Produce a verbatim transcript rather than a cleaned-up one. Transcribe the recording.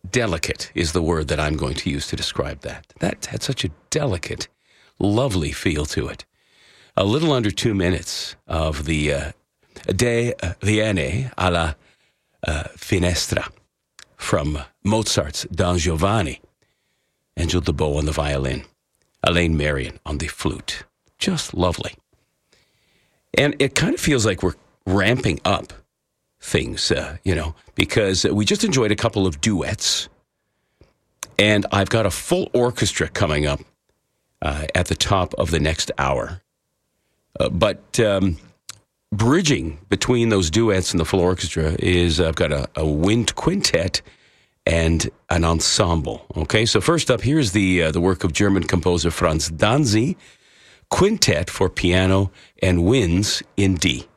delicate is the word that I'm going to use to describe that. That had such a delicate, lovely feel to it. A little under two minutes of the uh, De Viene alla uh, Finestra from Mozart's Don Giovanni. Angel DeBow on the violin. Elaine Marion on the flute. Just lovely. And it kind of feels like we're ramping up things, uh, you know, because we just enjoyed a couple of duets. And I've got a full orchestra coming up uh, at the top of the next hour. Uh, but um, bridging between those duets and the full orchestra is I've got a, a wind quintet and an ensemble. Okay, so first up, here's the uh, the work of German composer Franz Danzy, Quintet for Piano and Winds in D.